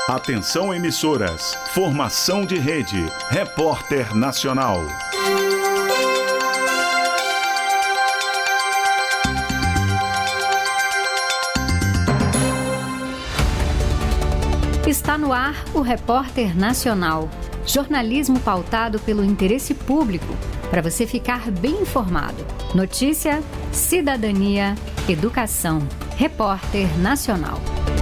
Atenção emissoras, formação de rede, Repórter Nacional. Está no ar o Repórter Nacional, jornalismo pautado pelo interesse público, para você ficar bem informado. Notícia, cidadania, educação. Repórter Nacional.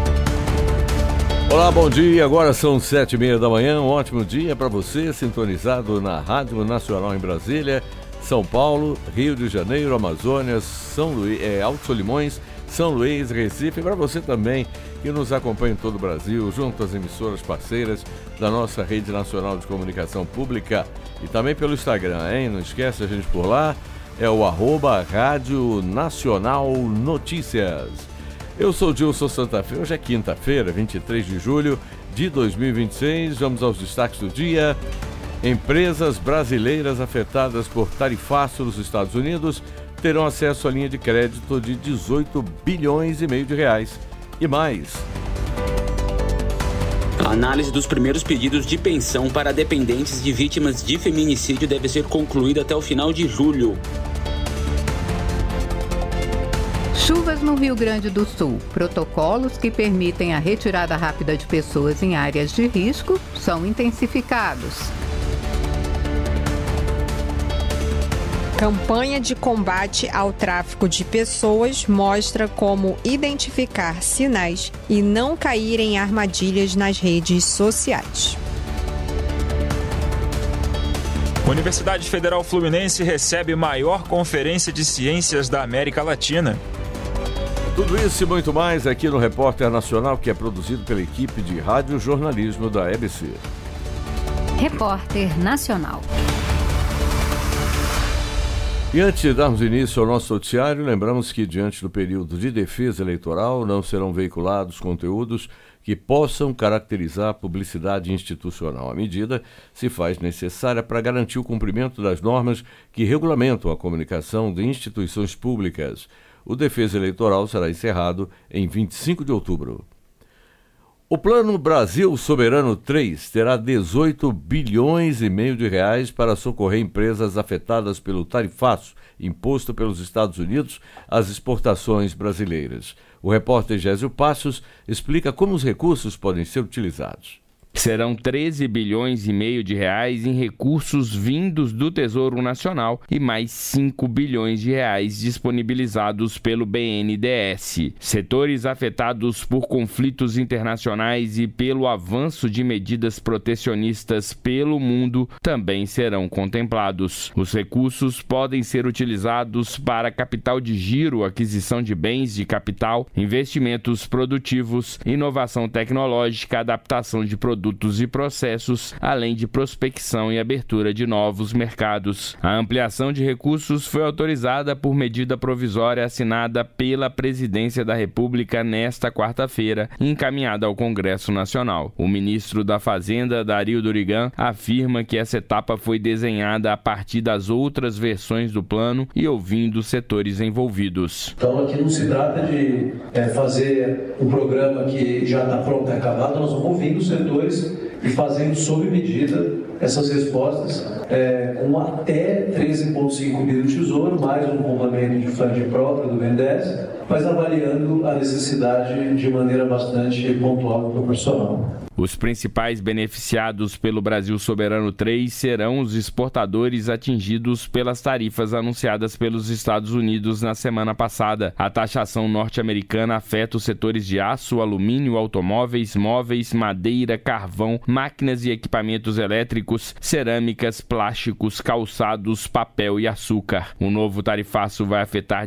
Olá, bom dia. Agora são 7h30 da manhã. Um ótimo dia para você, sintonizado na Rádio Nacional em Brasília, São Paulo, Rio de Janeiro, Amazônia, Alto Solimões, São Luís, Recife, e para você também que nos acompanha em todo o Brasil, junto às emissoras parceiras da nossa Rede Nacional de Comunicação Pública e também pelo Instagram, hein? Não esquece a gente por lá, é o @Rádio Nacional Notícias. Eu sou o Dilson Santa Fe, hoje é quinta-feira, 23 de julho de 2026, vamos aos destaques do dia. Empresas brasileiras afetadas por tarifaço nos Estados Unidos terão acesso à linha de crédito de 18 bilhões e meio de reais e mais. A análise dos primeiros pedidos de pensão para dependentes de vítimas de feminicídio deve ser concluída até o final de julho. Chuvas no Rio Grande do Sul. Protocolos que permitem a retirada rápida de pessoas em áreas de risco são intensificados. Campanha de combate ao tráfico de pessoas mostra como identificar sinais e não cair em armadilhas nas redes sociais. Universidade Federal Fluminense recebe maior conferência de ciências da América Latina. Tudo isso e muito mais aqui no Repórter Nacional, que é produzido pela equipe de rádio jornalismo da EBC. Repórter Nacional. E antes de darmos início ao nosso noticiário, lembramos que, diante do período de defesa eleitoral, não serão veiculados conteúdos que possam caracterizar a publicidade institucional. A medida se faz necessária para garantir o cumprimento das normas que regulamentam a comunicação de instituições públicas. O defesa eleitoral será encerrado em 25 de outubro. O Plano Brasil Soberano 3 terá 18 bilhões e meio de reais para socorrer empresas afetadas pelo tarifaço imposto pelos Estados Unidos às exportações brasileiras. O repórter Gésio Passos explica como os recursos podem ser utilizados. Serão 13 bilhões e meio de reais em recursos vindos do Tesouro Nacional e mais 5 bilhões de reais disponibilizados pelo BNDES. Setores afetados por conflitos internacionais e pelo avanço de medidas protecionistas pelo mundo também serão contemplados. Os recursos podem ser utilizados para capital de giro, aquisição de bens de capital, investimentos produtivos, inovação tecnológica, adaptação de produtos e processos, além de prospecção e abertura de novos mercados. A ampliação de recursos foi autorizada por medida provisória assinada pela Presidência da República nesta quarta-feira e encaminhada ao Congresso Nacional. O ministro da Fazenda, Dario Durigan, afirma que essa etapa foi desenhada a partir das outras versões do plano e ouvindo os setores envolvidos. Então aqui não se trata de fazer um programa que já está pronto e acabado, nós vamos ouvindo os setores e fazendo sob medida essas respostas com até 13,5 bi do Tesouro, mais um complemento de fundo próprio do BNDES, mas avaliando a necessidade de maneira bastante pontual e proporcional. Os principais beneficiados pelo Brasil Soberano 3 serão os exportadores atingidos pelas tarifas anunciadas pelos Estados Unidos na semana passada. A taxação norte-americana afeta os setores de aço, alumínio, automóveis, móveis, madeira, carvão, máquinas e equipamentos elétricos, cerâmicas, plásticos, calçados, papel e açúcar. O novo tarifaço vai afetar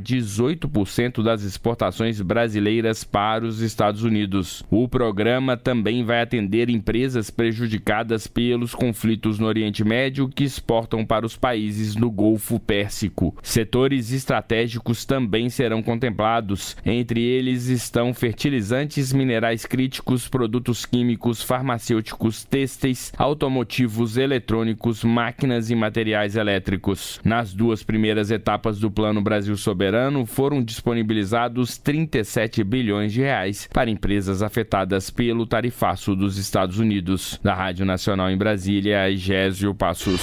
18% das exportações brasileiras para os Estados Unidos. O programa também vai atender empresas prejudicadas pelos conflitos no Oriente Médio que exportam para os países do Golfo Pérsico. Setores estratégicos também serão contemplados. Entre eles estão fertilizantes, minerais críticos, produtos químicos, farmacêuticos, têxteis, automotivos, eletrônicos, máquinas e materiais elétricos. Nas duas primeiras etapas do Plano Brasil Soberano foram disponibilizados 37 bilhões de reais para empresas afetadas pelo tarifaço dos pelos Estados Unidos. Da Rádio Nacional em Brasília, Gésio Passos.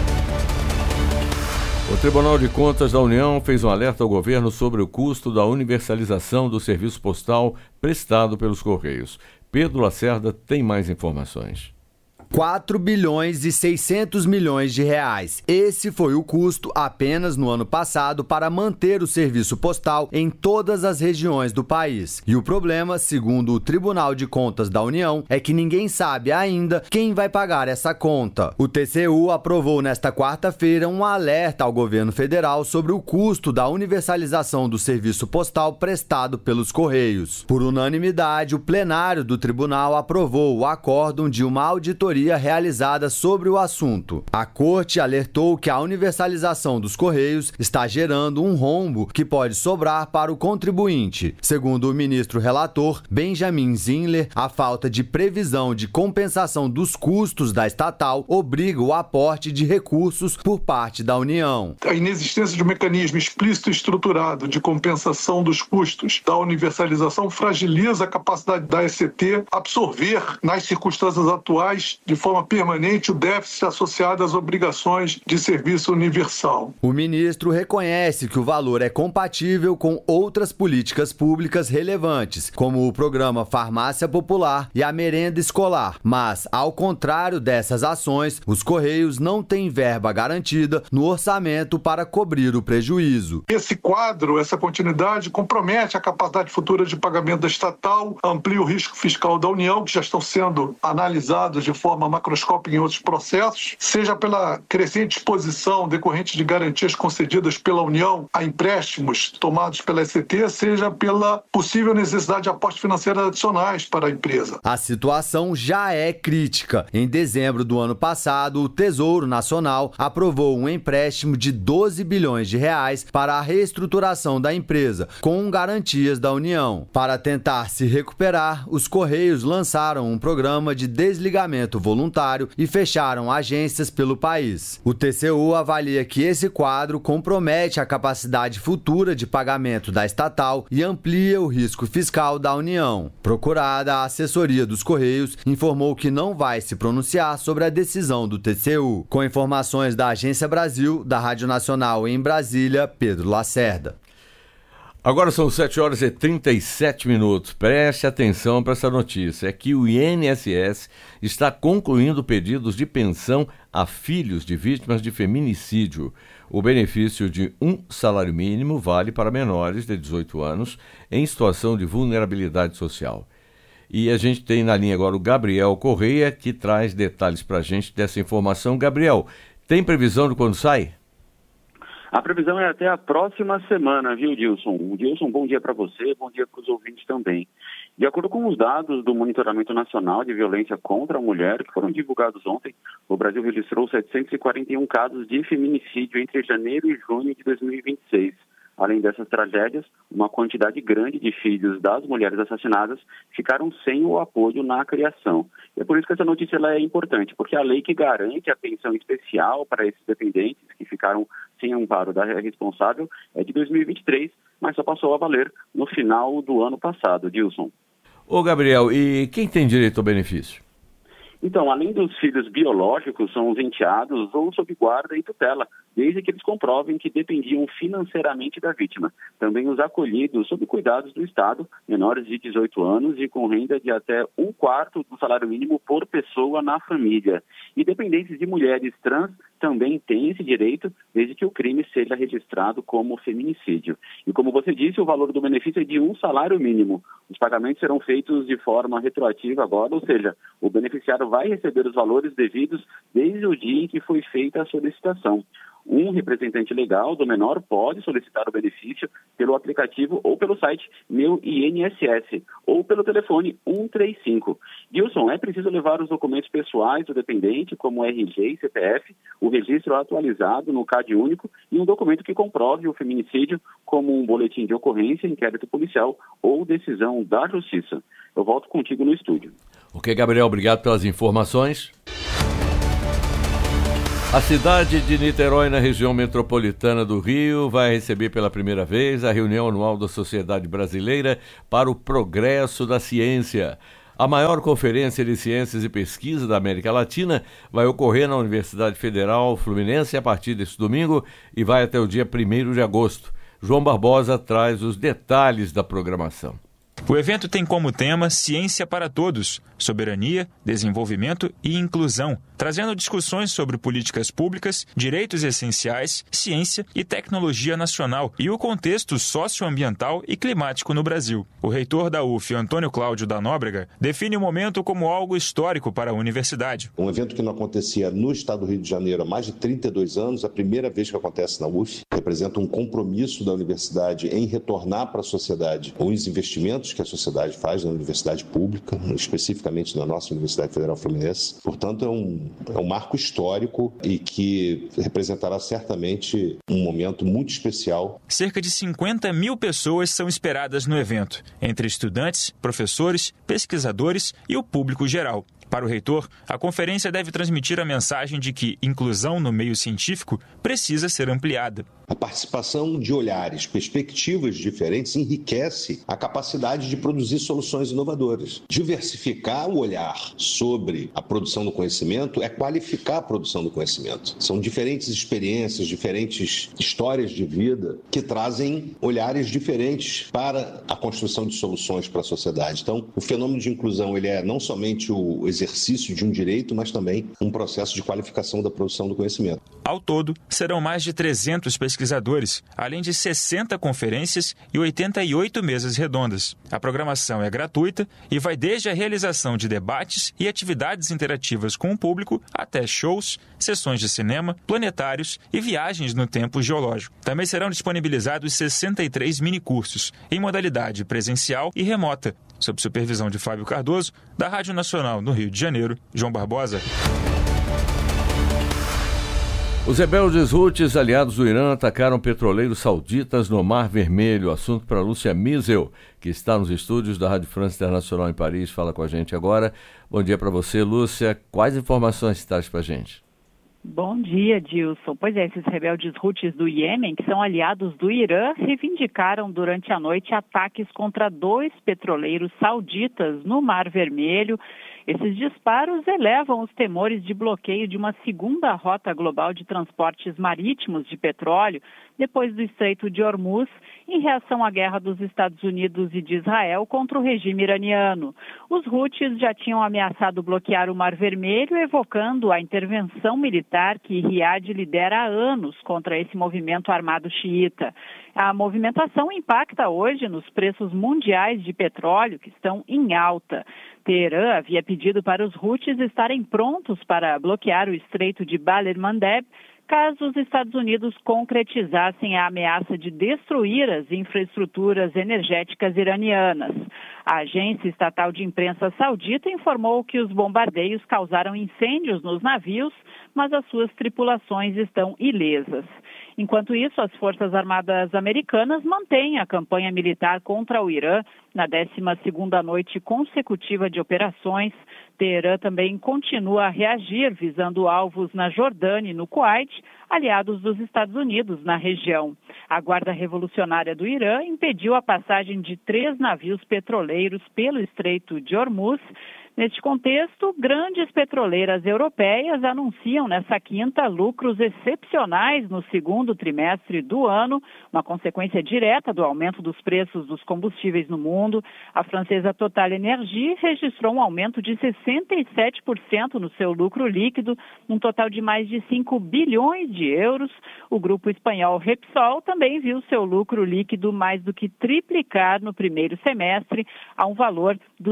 O Tribunal de Contas da União fez um alerta ao governo sobre o custo da universalização do serviço postal prestado pelos Correios. Pedro Lacerda tem mais informações. 4 bilhões e 600 milhões de reais. Esse foi o custo apenas no ano passado para manter o serviço postal em todas as regiões do país. E o problema, segundo o Tribunal de Contas da União, é que ninguém sabe ainda quem vai pagar essa conta. O TCU aprovou nesta quarta-feira um alerta ao governo federal sobre o custo da universalização do serviço postal prestado pelos Correios. Por unanimidade, o plenário do tribunal aprovou o acórdão de uma auditoria realizada sobre o assunto. A corte alertou que a universalização dos Correios está gerando um rombo que pode sobrar para o contribuinte. Segundo o ministro relator, Benjamin Zinler, a falta de previsão de compensação dos custos da estatal obriga o aporte de recursos por parte da União. A inexistência de um mecanismo explícito e estruturado de compensação dos custos da universalização fragiliza a capacidade da ECT absorver, nas circunstâncias atuais, de forma permanente, o déficit associado às obrigações de serviço universal. O ministro reconhece que o valor é compatível com outras políticas públicas relevantes, como o programa Farmácia Popular e a merenda escolar. Mas, ao contrário dessas ações, os Correios não têm verba garantida no orçamento para cobrir o prejuízo. Esse quadro, essa continuidade, compromete a capacidade futura de pagamento da estatal, amplia o risco fiscal da União, que já estão sendo analisados de forma macroscópica em outros processos, seja pela crescente exposição decorrente de garantias concedidas pela União a empréstimos tomados pela ECT, seja pela possível necessidade de aportes financeiros adicionais para a empresa. A situação já é crítica. Em dezembro do ano passado, o Tesouro Nacional aprovou um empréstimo de 12 bilhões de reais para a reestruturação da empresa, com garantias da União. Para tentar se recuperar, os Correios lançaram um programa de desligamento voluntário e fecharam agências pelo país. O TCU avalia que esse quadro compromete a capacidade futura de pagamento da estatal e amplia o risco fiscal da União. Procurada, a assessoria dos Correios informou que não vai se pronunciar sobre a decisão do TCU. Com informações da Agência Brasil, da Rádio Nacional em Brasília, Pedro Lacerda. Agora são 7h37. Preste atenção para essa notícia. É que o INSS está concluindo pedidos de pensão a filhos de vítimas de feminicídio. O benefício de um salário mínimo vale para menores de 18 anos em situação de vulnerabilidade social. E a gente tem na linha agora o Gabriel Correia, que traz detalhes para a gente dessa informação. Gabriel, tem previsão de quando sai? A previsão é até a próxima semana, viu, Dilson? Dilson, bom dia para você, bom dia para os ouvintes também. De acordo com os dados do Monitoramento Nacional de Violência contra a Mulher, que foram divulgados ontem, o Brasil registrou 741 casos de feminicídio entre janeiro e junho de 2026. Além dessas tragédias, uma quantidade grande de filhos das mulheres assassinadas ficaram sem o apoio na criação. E é por isso que essa notícia ela é importante, porque a lei que garante a pensão especial para esses dependentes que ficaram sem amparo da responsável é de 2023, mas só passou a valer no final do ano passado, Dilson. Ô Gabriel, e quem tem direito ao benefício? Então, além dos filhos biológicos, são os enteados ou sob guarda e tutela, desde que eles comprovem que dependiam financeiramente da vítima. Também os acolhidos sob cuidados do Estado, menores de 18 anos e com renda de até 1/4 do salário mínimo por pessoa na família. E dependentes de mulheres trans também têm esse direito, desde que o crime seja registrado como feminicídio. E como você disse, o valor do benefício é de um salário mínimo. Os pagamentos serão feitos de forma retroativa agora, ou seja, o beneficiário vai receber os valores devidos desde o dia em que foi feita a solicitação. Um representante legal do menor pode solicitar o benefício pelo aplicativo ou pelo site Meu INSS ou pelo telefone 135. Dilson, é preciso levar os documentos pessoais do dependente, como RG e CPF, o registro atualizado no CAD único e um documento que comprove o feminicídio, como um boletim de ocorrência, inquérito policial ou decisão da Justiça. Eu volto contigo no estúdio. Ok, Gabriel, obrigado pelas informações. A cidade de Niterói, na região metropolitana do Rio, vai receber pela primeira vez a reunião anual da Sociedade Brasileira para o Progresso da Ciência. A maior conferência de ciências e pesquisa da América Latina vai ocorrer na Universidade Federal Fluminense a partir deste domingo e vai até o dia 1º de agosto. João Barbosa traz os detalhes da programação. O evento tem como tema Ciência para Todos, soberania, desenvolvimento e inclusão, trazendo discussões sobre políticas públicas, direitos essenciais, ciência e tecnologia nacional e o contexto socioambiental e climático no Brasil. O reitor da UF, Antônio Cláudio da Nóbrega, define o momento como algo histórico para a universidade. Um evento que não acontecia no estado do Rio de Janeiro há mais de 32 anos, a primeira vez que acontece na UF, representa um compromisso da universidade em retornar para a sociedade os investimentos que a sociedade faz na universidade pública, especificamente na nossa Universidade Federal Fluminense. Portanto, é um marco histórico e que representará certamente um momento muito especial. Cerca de 50 mil pessoas são esperadas no evento, entre estudantes, professores, pesquisadores e o público geral. Para o reitor, a conferência deve transmitir a mensagem de que inclusão no meio científico precisa ser ampliada. A participação de olhares, perspectivas diferentes enriquece a capacidade de produzir soluções inovadoras. Diversificar o olhar sobre a produção do conhecimento é qualificar a produção do conhecimento. São diferentes experiências, diferentes histórias de vida que trazem olhares diferentes para a construção de soluções para a sociedade. Então, o fenômeno de inclusão ele é não somente o exercício de um direito, mas também um processo de qualificação da produção do conhecimento. Ao todo, serão mais de 300 pesquisadores, além de 60 conferências e 88 mesas redondas. A programação é gratuita e vai desde a realização de debates e atividades interativas com o público até shows, sessões de cinema, planetários e viagens no tempo geológico. Também serão disponibilizados 63 minicursos em modalidade presencial e remota, sob supervisão de Fábio Cardoso, da Rádio Nacional no Rio de Janeiro, João Barbosa. Os rebeldes Houthis, aliados do Irã, atacaram petroleiros sauditas no Mar Vermelho. Assunto para Lúcia Miesel, que está nos estúdios da Rádio France Internacional em Paris. Fala com a gente agora. Bom dia para você, Lúcia. Quais informações traz para a gente? Bom dia, Dilson. Pois é, esses rebeldes Houthis do Iêmen, que são aliados do Irã, reivindicaram durante a noite ataques contra 2 petroleiros sauditas no Mar Vermelho. Esses disparos elevam os temores de bloqueio de uma segunda rota global de transportes marítimos de petróleo depois do Estreito de Hormuz, em reação à guerra dos Estados Unidos e de Israel contra o regime iraniano. Os Houthis já tinham ameaçado bloquear o Mar Vermelho, evocando a intervenção militar que Riad lidera há anos contra esse movimento armado xiita. A movimentação impacta hoje nos preços mundiais de petróleo, que estão em alta. Teherã havia pedido para os Houthis estarem prontos para bloquear o Estreito de Bab el-Mandeb, caso os Estados Unidos concretizassem a ameaça de destruir as infraestruturas energéticas iranianas. A agência estatal de imprensa saudita informou que os bombardeios causaram incêndios nos navios, mas as suas tripulações estão ilesas. Enquanto isso, as Forças Armadas Americanas mantêm a campanha militar contra o Irã na 12ª noite consecutiva de operações. Teherã também continua a reagir, visando alvos na Jordânia e no Kuwait, aliados dos Estados Unidos na região. A Guarda Revolucionária do Irã impediu a passagem de 3 navios petroleiros pelo Estreito de Hormuz. Neste contexto, grandes petroleiras europeias anunciam nesta quinta lucros excepcionais no segundo trimestre do ano, uma consequência direta do aumento dos preços dos combustíveis no mundo. A francesa Total Energy registrou um aumento de 67% no seu lucro líquido, um total de mais de 5 bilhões de euros. O grupo espanhol Repsol também viu seu lucro líquido mais do que triplicar no primeiro semestre, a um valor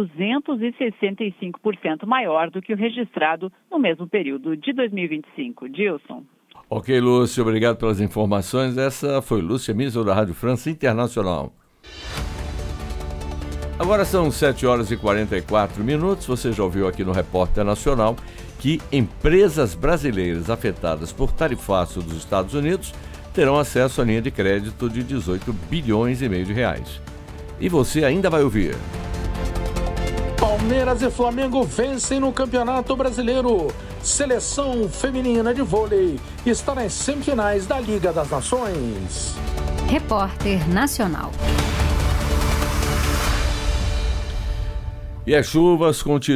265% maior do que o registrado no mesmo período de 2025. Dilson. Ok, Lúcia, obrigado pelas informações. Essa foi Lúcia Miesel, da Rádio France Internacional. Agora são 7h44. Você já ouviu aqui no Repórter Nacional que empresas brasileiras afetadas por tarifaço dos Estados Unidos terão acesso à linha de crédito de 18 bilhões e meio de reais. E você ainda vai ouvir. Palmeiras e Flamengo vencem no Campeonato Brasileiro. Seleção feminina de vôlei está nas semifinais da Liga das Nações. Repórter Nacional. E as chuvas continuam